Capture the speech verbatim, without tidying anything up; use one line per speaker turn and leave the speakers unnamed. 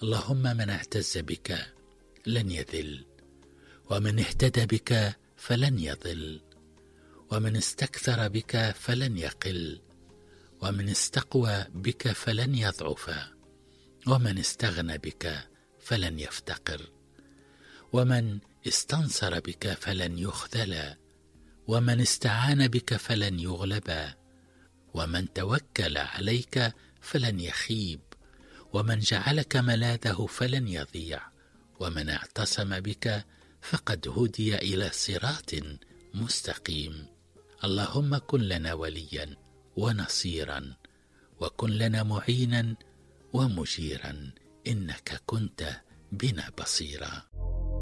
اللهم من اعتز بك لن يذل، ومن اهتدى بك فلن يضل، ومن استكثر بك فلن يقل، ومن استقوى بك فلن يضعف، ومن استغنى بك فلن يفتقر، ومن استنصر بك فلن يخذل، ومن استعان بك فلن يغلب، ومن توكل عليك فلن يخيب، ومن جعلك ملاذه فلن يضيع، ومن اعتصم بك فقد هدي إلى صراط مستقيم. اللهم كن لنا وليا ونصيرا، وكن لنا معينا ومجيرا، إنك كنت بنا بصيرا.